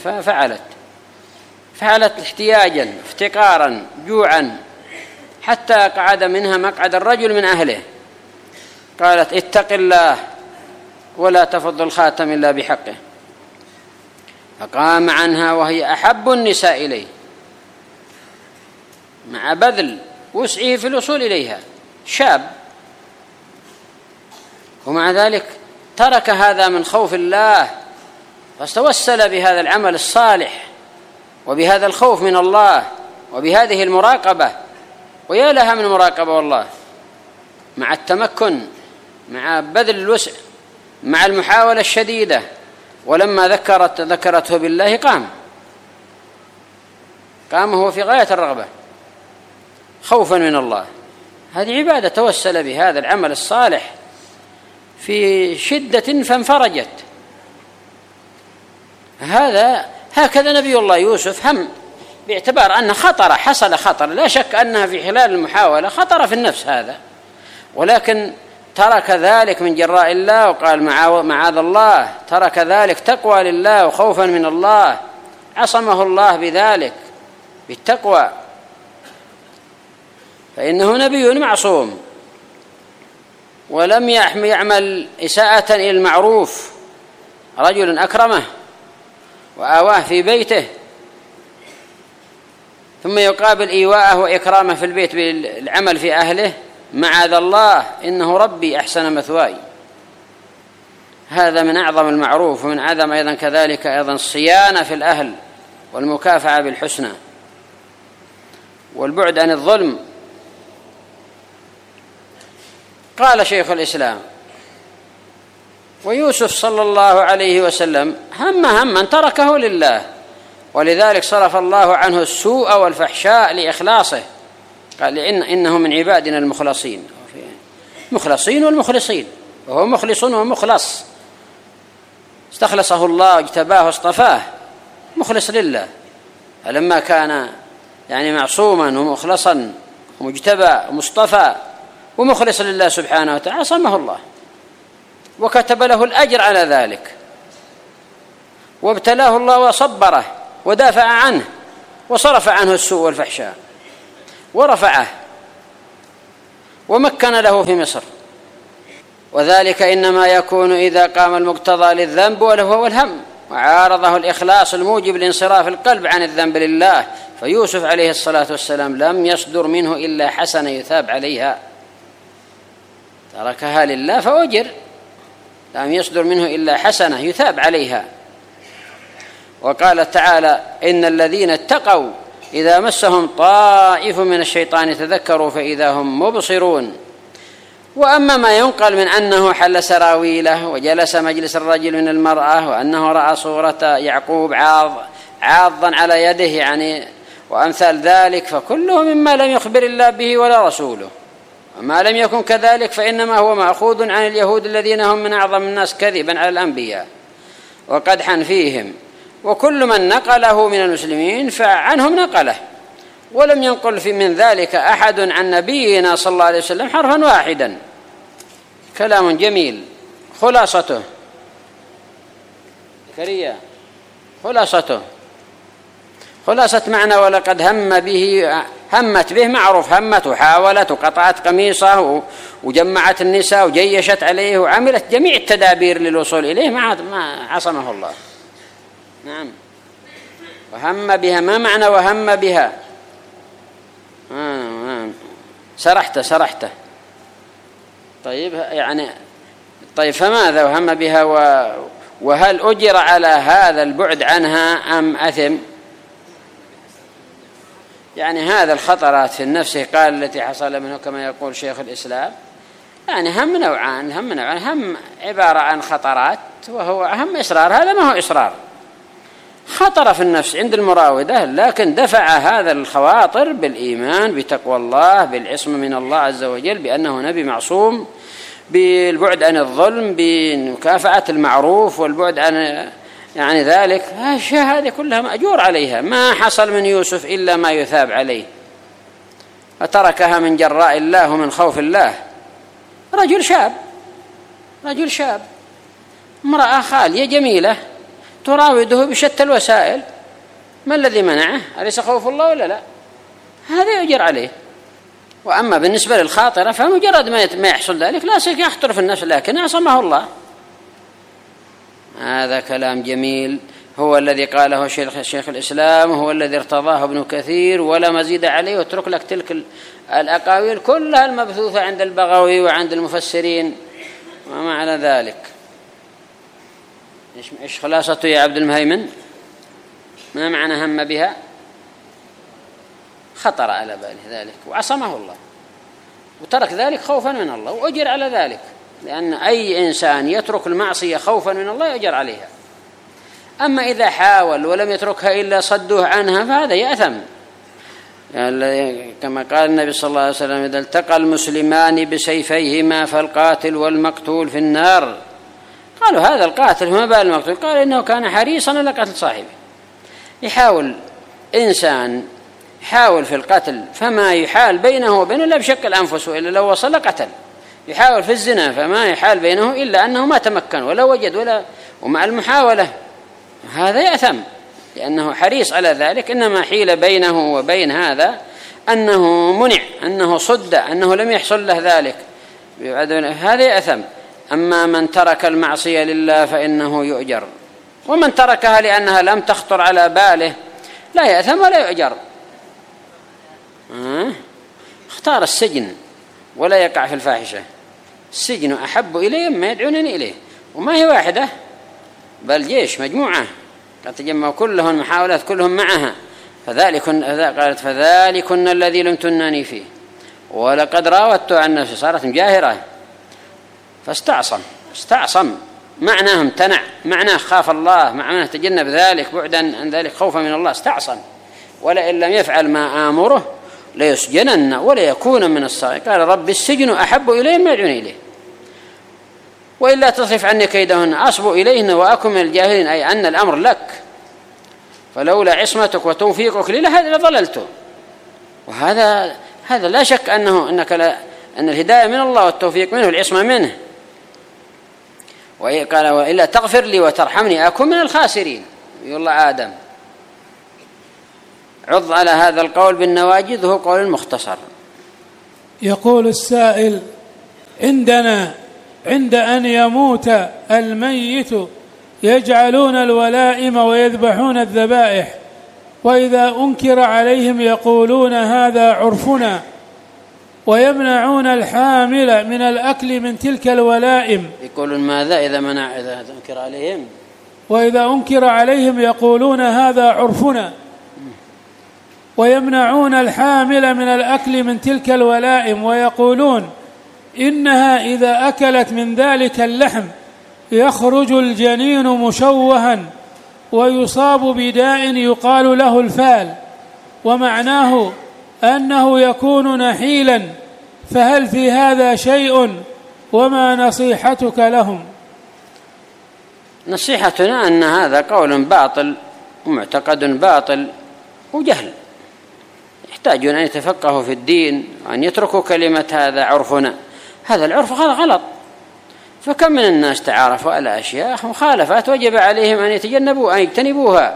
فعلت احتياجا افتقارا جوعا حتى قعد منها مقعد الرجل من أهله. قالت: اتق الله ولا تفض الخاتم إلا بحقه، فقام عنها وهي أحب النساء إليه مع بذل وسعه في الوصول إليها، شاب، ومع ذلك ترك هذا من خوف الله، فتوسل بهذا العمل الصالح وبهذا الخوف من الله وبهذه المراقبة. ويا لها من مراقبة والله، مع التمكن، مع بذل الوسع، مع المحاولة الشديدة. ولما ذكرته بالله قام هو في غاية الرغبة خوفا من الله. هذه عبادة توسل بهذا العمل الصالح في شدة فانفرجت. هكذا نبي الله يوسف هم باعتبار أن حصل خطر، لا شك أنها في خلال المحاولة خطر في النفس هذا، ولكن ترك ذلك من جراء الله وقال معاذ الله، ترك ذلك تقوى لله وخوفا من الله، عصمه الله بذلك بالتقوى، فإنه نبي معصوم ولم يعمل إساءة إلى المعروف. رجل أكرمه وآواه في بيته ثم يقابل إيواءه وإكرامه في البيت بالعمل في أهله، معاذ الله إنه ربي أحسن مثواي. هذا من أعظم المعروف، ومن أعظم أيضا كذلك أيضا الصيانة في الأهل والمكافأة بالحسنى والبعد عن الظلم. قال شيخ الإسلام: ويوسف صلى الله عليه وسلم هما تركه لله، ولذلك صرف الله عنه السوء والفحشاء لإخلاصه. قال: إنه من عبادنا المخلصين، والمخلصين، وهو مخلص ومخلص، استخلصه الله واجتباه واصطفاه مخلص لله. فلما كان معصوما ومخلصا ومجتبى ومصطفى ومخلص لله سبحانه وتعالى، عصمه الله وكتب له الأجر على ذلك، وابتلاه الله وصبره ودافع عنه وصرف عنه السوء والفحشاء ورفعه ومكن له في مصر، وذلك إنما يكون إذا قام المقتضى للذنب وهو الهم، وعارضه الإخلاص الموجب لانصراف القلب عن الذنب لله. فيوسف عليه الصلاة والسلام لم يصدر منه إلا حسنة يثاب عليها، تركها لله فأجر، لم يصدر منه إلا حسنة يثاب عليها. وقال تعالى: إن الذين اتقوا إذا مسهم طائف من الشيطان تذكروا فإذا هم مبصرون. وأما ما ينقل من أنه حل سراويله وجلس مجلس الرجل من المرأة، وأنه رأى صورة يعقوب عاضا على يده يعني وأمثال ذلك، فكله مما لم يخبر الله به ولا رسوله. وما لم يكن كذلك فإنما هو مأخوذ عن اليهود الذين هم من أعظم الناس كذبا على الأنبياء وقدحا فيهم، وكل من نقله من المسلمين فعنهم نقله، ولم ينقل من ذلك أحد عن نبينا صلى الله عليه وسلم حرفا واحدا. كلام جميل. خلاصته خلاصة معنى: ولقد همت به معروف، همت وحاولت وقطعت قميصه وجمعت النساء وجيشت عليه وعملت جميع التدابير للوصول إليه، ما عصمه الله. نعم. وهم بها، ما معنى وهم بها؟ سرحته. طيب يعني فماذا وهم بها؟ وهل أجر على هذا البعد عنها أم أثم؟ يعني هذا الخطرات في النفس قال التي حصل منه كما يقول شيخ الإسلام، يعني هم نوعان، هم عبارة عن خطرات، وهو هم إصرار، هذا ما هو إصرار، خطر في النفس عند المراودة، لكن دفع هذا الخواطر بالإيمان بتقوى الله، بالعصمة من الله عز وجل، بأنه نبي معصوم، بالبعد عن الظلم، بمكافأة المعروف والبعد عن يعني ذلك. الأشياء هذه كلها مأجور عليها، ما حصل من يوسف إلا ما يثاب عليه، فتركها من جراء الله ومن خوف الله. رجل شاب، امرأة خالية جميلة تراوده بشتى الوسائل، ما الذي منعه؟ أليس خوف الله ولا لا؟ هذا يؤجر عليه. وأما بالنسبة للخاطرة فمجرد ما يحصل ذلك لا شك يخطر في النفس، لكن عصمه الله. هذا كلام جميل، هو الذي قاله شيخ الإسلام، وهو الذي ارتضاه ابن كثير، ولا مزيد عليه. واترك لك تلك الأقاويل كلها المبثوثة عند البغوي وعند المفسرين وما على ذلك. إيش خلاصته يا عبد المهيمن؟ ما معنى هم بها؟ خطر على باله ذلك وعصمه الله، وترك ذلك خوفا من الله وأجر على ذلك، لأن أي إنسان يترك المعصية خوفا من الله يأجر عليها. أما إذا حاول ولم يتركها إلا صدوه عنها فهذا يأثم، يعني كما قال النبي صلى الله عليه وسلم: إذا التقى المسلمان بسيفيهما فالقاتل والمقتول في النار. قالوا: هذا القاتل فما بال المقتول؟ قال: إنه كان حريصا على قتل صاحبه. يحاول إنسان يحاول في القتل فما يحال بينه وبينه إلا بشق الأنفس، وإلا لو وصل قتل. يحاول في الزنا فما يحال بينه إلا أنه ما تمكن ولا وجد ومع المحاولة هذا يأثم لأنه حريص على ذلك، إنما حيل بينه وبين هذا أنه منع، أنه صد، أنه لم يحصل له ذلك، هذا يأثم. أما من ترك المعصية لله فإنه يؤجر، ومن تركها لأنها لم تخطر على باله لا يأثم ولا يؤجر. اختار السجن ولا يقع في الفاحشة. السجن أحب إليه مما يدعونني إليه، وما هي واحدة بل جيش مجموعة قد تجمعوا كلهم محاولات كلهم معها. فذلكن الذي لم تنني فيه ولقد راودته عن نفسي، صارت مجاهرة فاستعصم، معناه امتنع، معناه خاف الله، معناه تجنب ذلك بعدا عن ذلك خوفا من الله، استعصم. ولئن لم يفعل ما آمره ليسجنن ولا يكون من الصاغرين. قال: رب السجن أحب إلي ما يدعوني إليه، وإلا تصرف عني كيدهن أصب إليهن وأكن من الجاهلين، أي أن الأمر لك، فلولا عصمتك وتوفيقك لي لضللت. وهذا لا شك أن الهداية من الله والتوفيق منه والعصمة منه. قال: وإلا تغفر لي وترحمني أكن من الخاسرين. يلا آدم عض على هذا القول بالنواجذ، وهو قول مختصر.
يقول السائل: عندنا عند أن يموت الميت يجعلون الولائم ويذبحون الذبائح، وإذا أنكر عليهم يقولون هذا عرفنا، ويمنعون الحامل من الأكل من تلك الولائم.
يقولون ماذا إذا أنكر عليهم؟
وإذا أنكر عليهم يقولون هذا عرفنا، ويمنعون الحامل من الأكل من تلك الولائم، ويقولون إنها إذا أكلت من ذلك اللحم يخرج الجنين مشوها ويصاب بداء يقال له الفال، ومعناه أنه يكون نحيلا، فهل في هذا شيء؟ وما نصيحتك لهم؟
نصيحتنا أن هذا قول باطل ومعتقد باطل وجهل، يحتاجون أن يتفقهوا في الدين وأن يتركوا كلمة هذا عرفنا. هذا العرف غلط، فكم من الناس تعارفوا على أشياء مخالفات وجب عليهم أن يجتنبوها.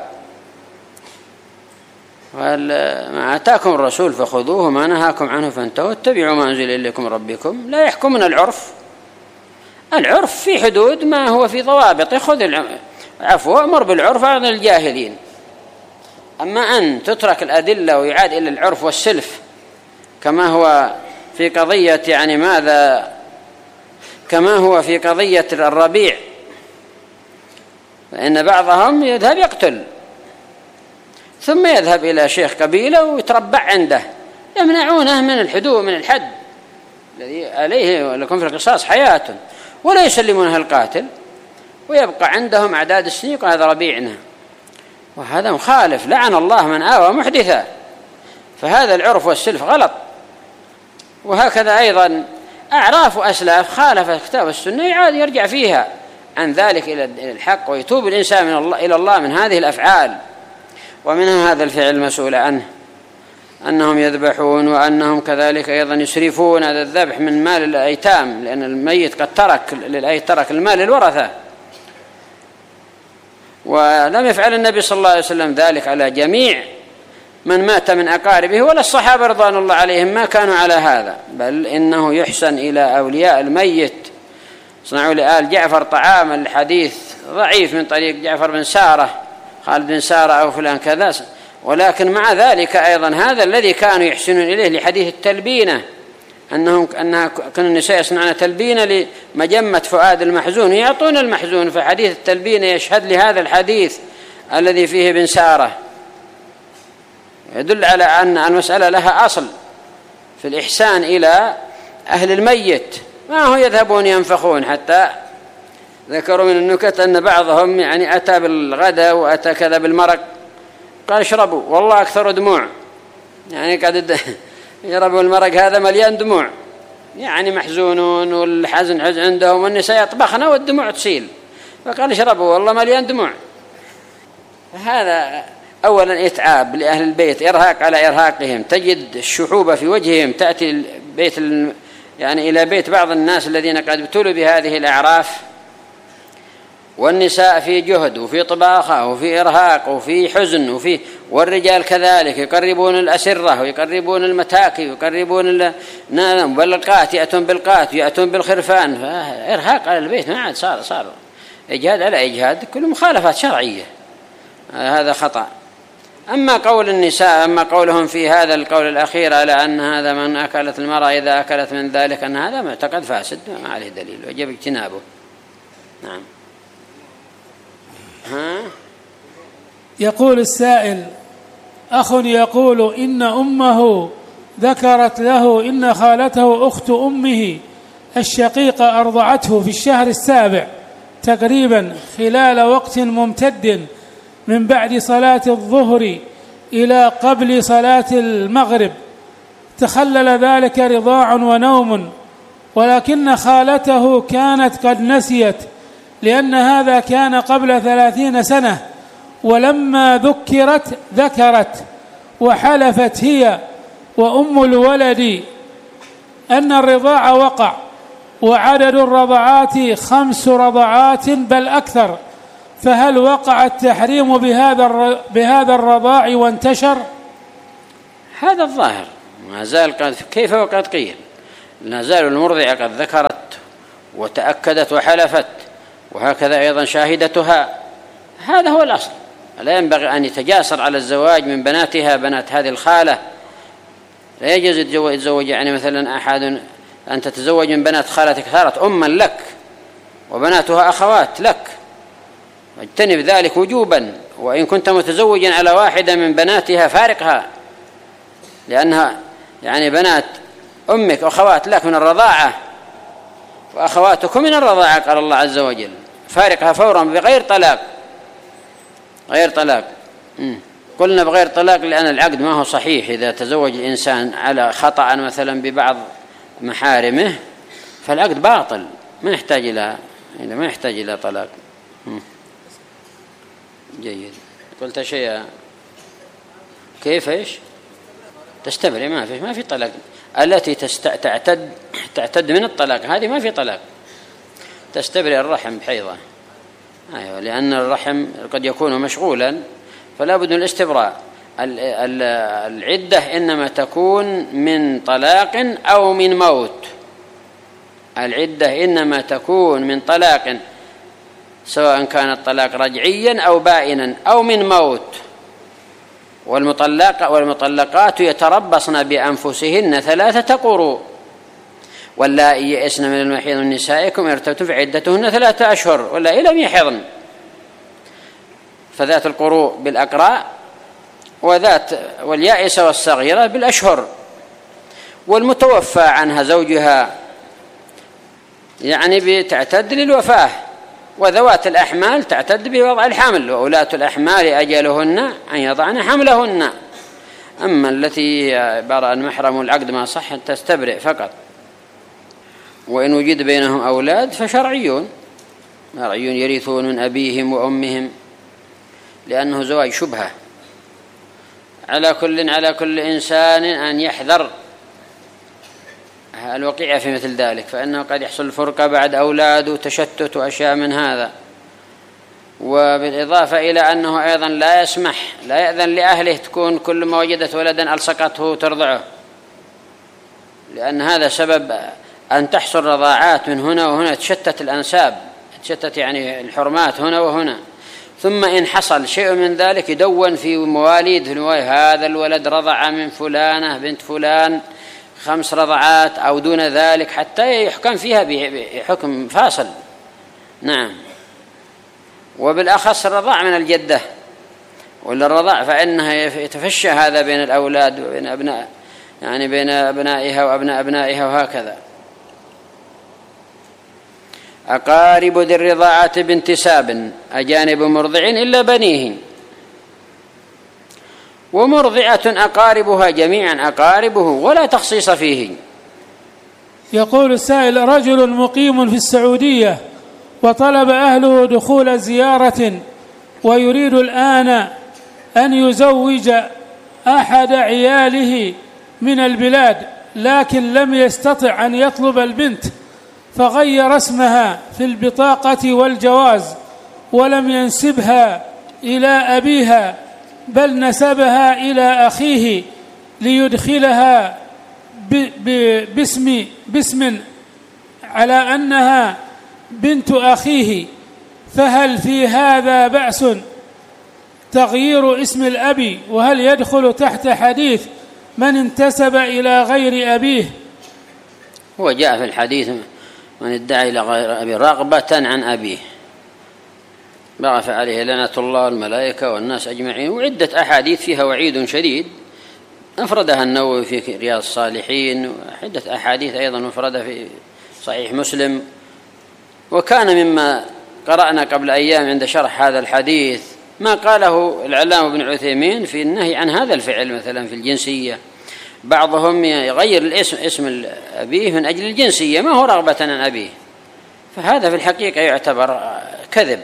ما آتاكم الرسول فخذوه ما نهاكم عنه فانتهوا اتبعوا ما أنزل إليكم ربكم. لا يحكمون العرف في حدود ما هو في ضوابط، خذ العفو وأمر بالعرف عن الجاهلين. أما أن تترك الأدلة ويعاد إلى العرف والسلف كما هو في قضية كما هو في قضية الربيع، فإن بعضهم يذهب يقتل ثم يذهب إلى شيخ قبيلة ويتربع عنده، يمنعونه من الحدود من الحد الذي عليه ولكم في القصاص حياة، ولا يسلمونه القاتل، ويبقى عندهم أعداد السنين وهذا ربيعنا. وهذا مخالف، لعن الله من آوى محدثا. فهذا العرف والسلف غلط. وهكذا أيضا أعراف وأسلاف خالف كتاب السنة يعاد يرجع فيها عن ذلك إلى الحق، ويتوب الإنسان إلى الله من هذه الأفعال. ومنها هذا الفعل المسؤول عنه أنهم يذبحون، وأنهم كذلك أيضا يسرفون هذا الذبح من مال الأيتام، لأن الميت قد ترك المال للورثة. ولم يفعل النبي صلى الله عليه وسلم ذلك على جميع من مات من أقاربه، ولا الصحابة رضوان الله عليهم ما كانوا على هذا، بل إنه يحسن إلى أولياء الميت. صنعوا لآل جعفر طعام، الحديث ضعيف من طريق جعفر بن سارة، خالد بن سارة أو فلان كذا، ولكن مع ذلك أيضا هذا الذي كانوا يحسنون إليه لحديث التلبينة، أنها كان النساء يصنعن تلبينة لمجمة فؤاد المحزون يعطون المحزون، فحديث التلبينة يشهد لهذا الحديث الذي فيه بن سارة، يدل على أن المسألة لها أصل في الإحسان إلى أهل الميت، ما هو يذهبون ينفخون. حتى ذكروا من النكت أن بعضهم أتى بالغداء وأتى كذا بالمرق، قال اشربوا والله أكثر دموع، قد يربوا المرق هذا مليان دموع، محزونون والحزن عندهم، والنساء يطبخن والدموع تسيل، فقال اشربوا والله مليان دموع. هذا أولا إتعاب لأهل البيت، إرهاق على إرهاقهم، تجد الشحوبة في وجههم، تأتي بيت إلى بيت بعض الناس الذين قد ابتلوا بهذه الأعراف، والنساء في جهد وفي طباخة وفي إرهاق وفي حزن والرجال كذلك يقربون الأسرة ويقربون المتاكي ويقربون بالقات، يأتون بالقات ويأتون بالخرفان، فإرهاق على البيت ما عاد صار إجهاد على إجهاد، كل مخالفات شرعية، هذا خطأ. أما قول النساء، أما قولهم في هذا القول الأخير على أن هذا من أكلت المرأة إذا أكلت من ذلك أن هذا معتقد فاسد ما عليه دليل ويجب اجتنابه. نعم.
يقول السائل: أخ يقول إن أمه ذكرت له إن خالته أخت أمه الشقيقة أرضعته في الشهر السابع تقريبا خلال وقت ممتد من بعد صلاة الظهر إلى قبل صلاة المغرب، تخلل ذلك رضاع ونوم، ولكن خالته كانت قد نسيت لأن هذا كان قبل 30 سنة، ولما ذكرت وحلفت هي وأم الولد أن الرضاع وقع، وعدد الرضعات 5 رضعات بل أكثر، فهل وقع التحريم بهذا الرضاع وانتشر؟
هذا الظاهر ما زال كيف وقد قيل، لا زال المرضعة قد ذكرت وتأكدت وحلفت، وهكذا أيضا شاهدتها. هذا هو الأصل. لا ينبغي أن يتجاسر على الزواج من بناتها، بنات هذه الخالة. لا يجوز يتزوج يعني مثلا أحد أن تتزوج من بنات خالتك، صارت أما لك وبناتها أخوات لك، واجتنب ذلك وجوبا. وإن كنت متزوجا على واحدة من بناتها فارقها، لأنها يعني بنات أمك أخوات لك من الرضاعة، وأخواتكم من الرضاعة، قال الله عز وجل، فارقها فورا بغير طلاق. غير طلاق. قلنا بغير طلاق لأن العقد ما هو صحيح. إذا تزوج الإنسان على خطأ مثلا ببعض محارمه فالعقد باطل، ما يحتاج إلى طلاق. جيد. قلت شيء كيف إيش تستبرئ؟ ما في طلاق. التي تعتد من الطلاق هذه ما في طلاق. تستبرئ الرحم بحيضة. أيوة، لأن الرحم قد يكون مشغولا فلا بد من الاستبراء. العدة إنما تكون من طلاق أو من موت. العدة إنما تكون من طلاق، سواء كان الطلاق رجعيا أو بائنا أو من موت. والمطلقات يتربصن بأنفسهن 3 قروء، واللائي يئسن من المحيض من نسائكم إن ارتبتم فعدتهن 3 أشهر واللائي لم يحضن. فذات القروء بالأقراء، واليائسة والصغيرة بالأشهر. والمتوفى عنها زوجها يعني بتعتد للوفاة. وذوات الأحمال تعتد بوضع الحمل، وأولاة الأحمال أجلهن أن يضعن حملهن. أما التي عبارة عن محرم العقد ما صح تستبرئ فقط. وإن وجد بينهم أولاد فشرعيون يرثون من أبيهم وأمهم، لأنه زواج شبهة. على كل إنسان أن يحذر الوقيعة في مثل ذلك، فإنه قد يحصل فرقة بعد أولاد وتشتت وأشياء من هذا. وبالإضافة إلى أنه أيضا لا يأذن لأهله تكون كل ما وجدت ولدا ألصقته ترضعه، لأن هذا سبب أن تحصل رضاعات من هنا وهنا، تشتت الأنساب، تشتت يعني الحرمات هنا وهنا. ثم إن حصل شيء من ذلك يدون في مواليد هذا الولد رضع من فلانة بنت فلان 5 رضعات أو دون ذلك، حتى يحكم فيها بحكم فاصل. نعم. وبالأخص الرضاع من الجدة ولا الرضاع، فإنها يتفشى هذا بين الأولاد وبين أبناء، يعني بين أبنائها وأبناء أبنائها وهكذا. أقارب ذي الرضاعة بانتساب أجانب مرضع إلا بنيه، ومرضعة أقاربها جميعا أقاربه ولا تخصيص فيه.
يقول السائل: رجل مقيم في السعودية وطلب أهله دخول زيارة، ويريد الآن أن يزوج أحد عياله من البلاد، لكن لم يستطع أن يطلب البنت، فغير اسمها في البطاقة والجواز ولم ينسبها إلى أبيها، بل نسبها إلى أخيه ليدخلها باسم على أنها بنت أخيه، فهل في هذا بأس تغيير اسم الأب؟ وهل يدخل تحت حديث من انتسب إلى غير أبيه؟
هو جاء في الحديث من ادعى إلى غير أبيه رغبة عن أبيه بغف عليه لعنة الله والملائكة والناس أجمعين. وعدة أحاديث فيها وعيد شديد أفردها النووي في رياض الصالحين، وعدة أحاديث أيضا مفردة في صحيح مسلم. وكان مما قرأنا قبل أيام عند شرح هذا الحديث ما قاله العلامة ابن عثيمين في النهي عن هذا الفعل مثلا في الجنسية. بعضهم يغير اسم أبيه من أجل الجنسية، ما هو رغبة عن أبيه، فهذا في الحقيقة يعتبر كذب.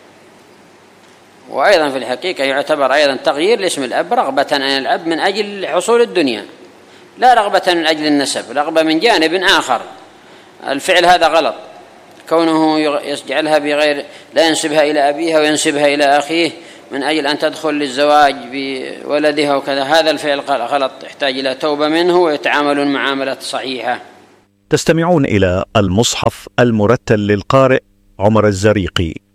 وأيضا في الحقيقة يعتبر أيضا تغيير لاسم الأب رغبة عن الأب من أجل حصول الدنيا، لا رغبة من أجل النسب، رغبة من جانب آخر. الفعل هذا غلط، كونه يجعلها بغير، لا ينسبها إلى أبيها وينسبها إلى أخيه من أجل أن تدخل للزواج بولدها وكذا، هذا الفعل غلط، يحتاج إلى توبة منه ويتعاملون معاملة صحيحة.
تستمعون إلى المصحف المرتل للقارئ عمر الزريقي.